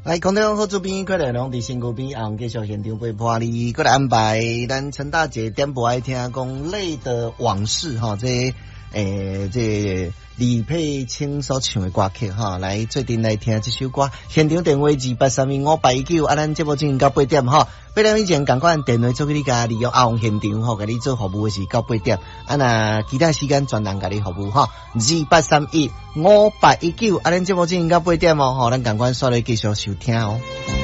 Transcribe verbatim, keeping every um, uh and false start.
来，空中好主编，快来拢伫身躯边，啊，继续现场陪伴你，过来安排咱陈大姐点播爱听讲泪的往事哈，这诶这李佩清所唱的歌曲哈，来最近来听这首歌，现场电话二八三五八一九，啊，咱节目进行到八点哈，八点以前赶快电话做给你家利用阿红现场吼，给你做服务的是到八点，啊那其他时间专人给你服务哈，二八三一五八一九，啊，咱节目进行到八点哦，吼，咱赶快刷来继续收听哦。